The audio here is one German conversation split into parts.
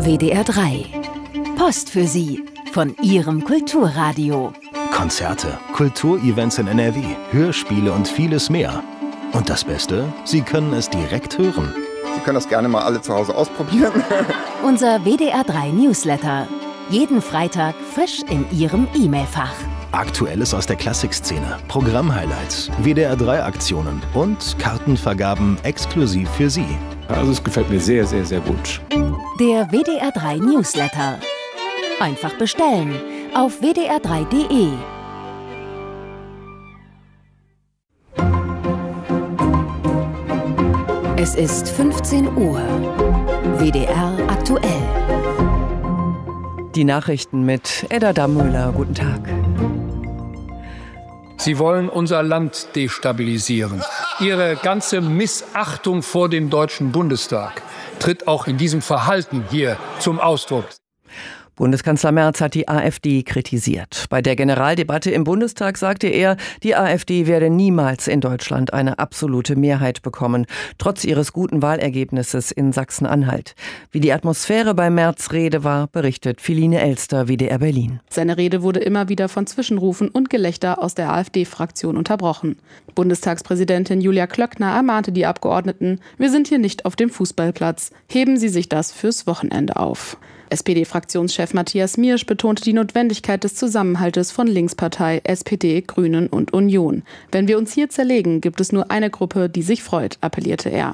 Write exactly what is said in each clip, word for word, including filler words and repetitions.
W D R drei. Post für Sie von Ihrem Kulturradio. Konzerte, Kulturevents in N R W, Hörspiele und vieles mehr. Und das Beste, Sie können es direkt hören. Sie können das gerne mal alle zu Hause ausprobieren. Unser W D R drei Newsletter. Jeden Freitag frisch in Ihrem E-Mail-Fach. Aktuelles aus der Klassikszene, Programm-Highlights, W D R drei Aktionen und Kartenvergaben exklusiv für Sie. Also es gefällt mir sehr, sehr, sehr gut. Der W D R drei Newsletter. Einfach bestellen auf w d r drei punkt d e. Es ist fünfzehn Uhr. W D R aktuell. Die Nachrichten mit Edda Dammüller. Guten Tag. Sie wollen unser Land destabilisieren. Ihre ganze Missachtung vor dem Deutschen Bundestag tritt auch in diesem Verhalten hier zum Ausdruck. Bundeskanzler Merz hat die AfD kritisiert. Bei der Generaldebatte im Bundestag sagte er, die AfD werde niemals in Deutschland eine absolute Mehrheit bekommen, trotz ihres guten Wahlergebnisses in Sachsen-Anhalt. Wie die Atmosphäre bei Merz' Rede war, berichtet Philine Elster, W D R Berlin. Seine Rede wurde immer wieder von Zwischenrufen und Gelächter aus der AfD-Fraktion unterbrochen. Bundestagspräsidentin Julia Klöckner ermahnte die Abgeordneten, wir sind hier nicht auf dem Fußballplatz. Heben Sie sich das fürs Wochenende auf. S P D-Fraktionschef Matthias Miersch betonte die Notwendigkeit des Zusammenhaltes von Linkspartei, S P D, Grünen und Union. Wenn wir uns hier zerlegen, gibt es nur eine Gruppe, die sich freut, appellierte er.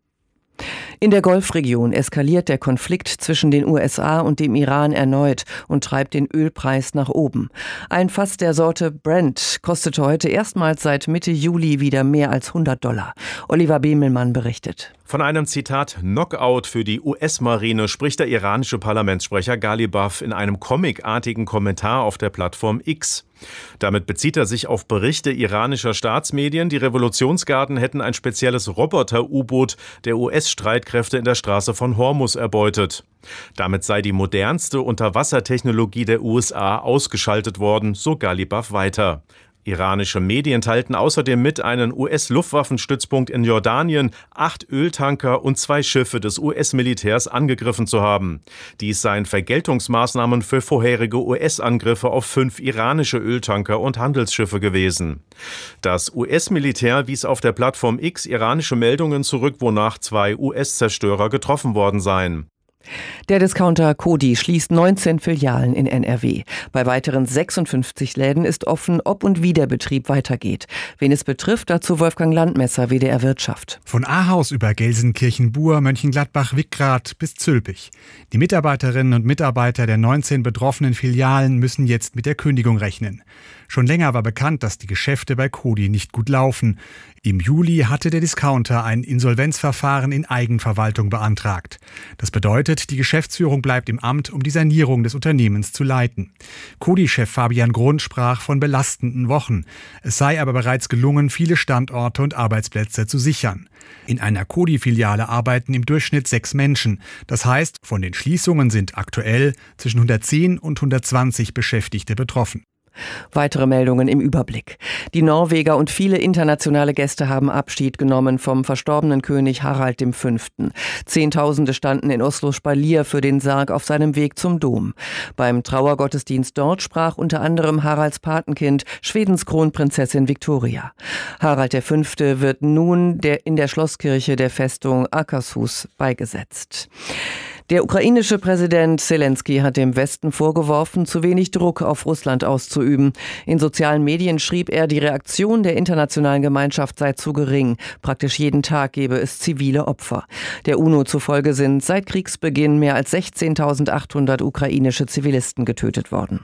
In der Golfregion eskaliert der Konflikt zwischen den U S A und dem Iran erneut und treibt den Ölpreis nach oben. Ein Fass der Sorte Brent kostete heute erstmals seit Mitte Juli wieder mehr als hundert Dollar. Oliver Bemelmann berichtet. Von einem Zitat Knockout für die U S-Marine spricht der iranische Parlamentssprecher Ghalibaf in einem comicartigen Kommentar auf der Plattform X. Damit bezieht er sich auf Berichte iranischer Staatsmedien, die Revolutionsgarden hätten ein spezielles Roboter-U-Boot der U S-Streitkräfte in der Straße von Hormuz erbeutet. Damit sei die modernste Unterwassertechnologie der U S A ausgeschaltet worden, so Ghalibaf weiter. Iranische Medien teilten außerdem mit, einen U S-Luftwaffenstützpunkt in Jordanien, acht Öltanker und zwei Schiffe des U S-Militärs angegriffen zu haben. Dies seien Vergeltungsmaßnahmen für vorherige U S-Angriffe auf fünf iranische Öltanker und Handelsschiffe gewesen. Das U S-Militär wies auf der Plattform X iranische Meldungen zurück, wonach zwei U S-Zerstörer getroffen worden seien. Der Discounter Coty schließt neunzehn Filialen in N R W. Bei weiteren sechsundfünfzig Läden ist offen, ob und wie der Betrieb weitergeht. Wen es betrifft, dazu Wolfgang Landmesser, W D R Wirtschaft. Von Ahaus über Gelsenkirchen-Bur, Mönchengladbach, Wickrath bis Zülpich. Die Mitarbeiterinnen und Mitarbeiter der neunzehn betroffenen Filialen müssen jetzt mit der Kündigung rechnen. Schon länger war bekannt, dass die Geschäfte bei Coty nicht gut laufen. Im Juli hatte der Discounter ein Insolvenzverfahren in Eigenverwaltung beantragt. Das bedeutet, die Geschäftsführung bleibt im Amt, um die Sanierung des Unternehmens zu leiten. Coty-Chef Fabian Grund sprach von belastenden Wochen. Es sei aber bereits gelungen, viele Standorte und Arbeitsplätze zu sichern. In einer Coty-Filiale arbeiten im Durchschnitt sechs Menschen. Das heißt, von den Schließungen sind aktuell zwischen hundertzehn und hundertzwanzig Beschäftigte betroffen. Weitere Meldungen im Überblick. Die Norweger und viele internationale Gäste haben Abschied genommen vom verstorbenen König Harald der Fünfte. Zehntausende standen in Oslos Spalier für den Sarg auf seinem Weg zum Dom. Beim Trauergottesdienst dort sprach unter anderem Haralds Patenkind, Schwedens Kronprinzessin Victoria. Harald der Fünfte wird nun der in der Schlosskirche der Festung Akershus beigesetzt. Der ukrainische Präsident Zelensky hat dem Westen vorgeworfen, zu wenig Druck auf Russland auszuüben. In sozialen Medien schrieb er, die Reaktion der internationalen Gemeinschaft sei zu gering. Praktisch jeden Tag gebe es zivile Opfer. Der UNO zufolge sind seit Kriegsbeginn mehr als sechzehntausendachthundert ukrainische Zivilisten getötet worden.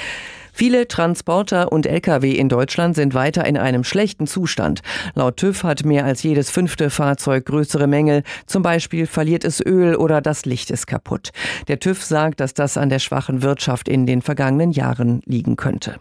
Viele Transporter und L K W in Deutschland sind weiter in einem schlechten Zustand. Laut TÜV hat mehr als jedes fünfte Fahrzeug größere Mängel. Zum Beispiel verliert es Öl oder das Licht ist kaputt. Der TÜV sagt, dass das an der schwachen Wirtschaft in den vergangenen Jahren liegen könnte.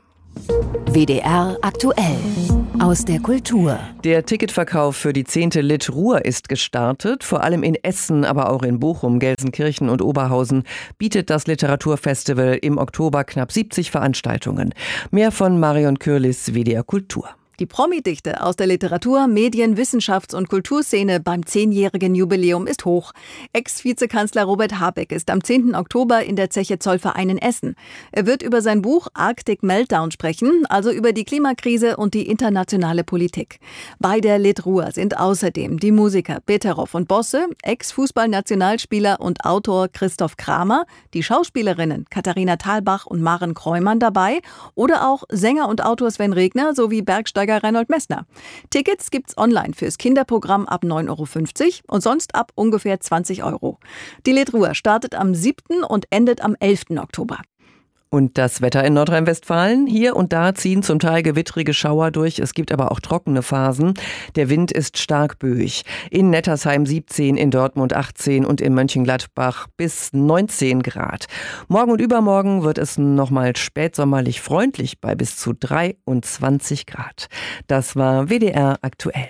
W D R aktuell aus der Kultur. Der Ticketverkauf für die zehnte Lit Ruhr ist gestartet. Vor allem in Essen, aber auch in Bochum, Gelsenkirchen und Oberhausen bietet das Literaturfestival im Oktober knapp siebzig Veranstaltungen. Mehr von Marion Kürlis, W D R Kultur. Die Promi-Dichte aus der Literatur-, Medien-, Wissenschafts- und Kulturszene beim zehnjährigen Jubiläum ist hoch. Ex-Vizekanzler Robert Habeck ist am zehnten Oktober in der Zeche Zollverein in Essen. Er wird über sein Buch Arctic Meltdown sprechen, also über die Klimakrise und die internationale Politik. Bei der Litruhr sind außerdem die Musiker Peterhoff und Bosse, Ex-Fußballnationalspieler und Autor Christoph Kramer, die Schauspielerinnen Katharina Thalbach und Maren Kreumann dabei oder auch Sänger und Autor Sven Regner sowie Bergsteiger Reinhold Messner. Tickets gibt's online fürs Kinderprogramm ab neun Euro fünfzig und sonst ab ungefähr zwanzig Euro. Die Litruhr startet am siebten und endet am elften Oktober. Und das Wetter in Nordrhein-Westfalen? Hier und da ziehen zum Teil gewittrige Schauer durch. Es gibt aber auch trockene Phasen. Der Wind ist stark böig. In Nettersheim siebzehn, in Dortmund achtzehn und in Mönchengladbach bis neunzehn Grad. Morgen und übermorgen wird es nochmal spätsommerlich freundlich bei bis zu dreiundzwanzig Grad. Das war W D R aktuell.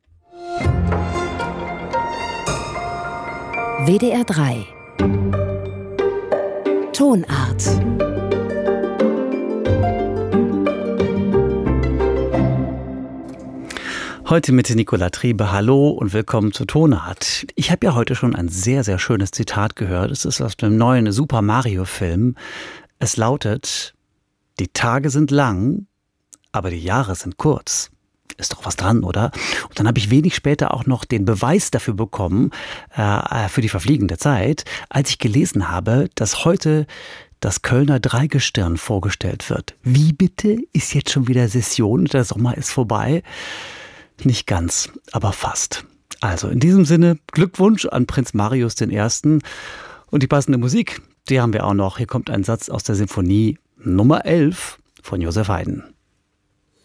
W D R drei Tonart. Heute mit Nicola Trebe. Hallo und willkommen zur Tonart. Ich habe ja heute schon ein sehr, sehr schönes Zitat gehört. Es ist aus dem neuen Super Mario-Film. Es lautet: Die Tage sind lang, aber die Jahre sind kurz. Ist doch was dran, oder? Und dann habe ich wenig später auch noch den Beweis dafür bekommen, äh, für die verfliegende Zeit, als ich gelesen habe, dass heute das Kölner Dreigestirn vorgestellt wird. Wie bitte? Ist jetzt schon wieder Session? Der Sommer ist vorbei? Nicht ganz, aber fast. Also in diesem Sinne Glückwunsch an Prinz Marius der Erste. Und die passende Musik, die haben wir auch noch. Hier kommt ein Satz aus der Sinfonie Nummer elf von Josef Haydn.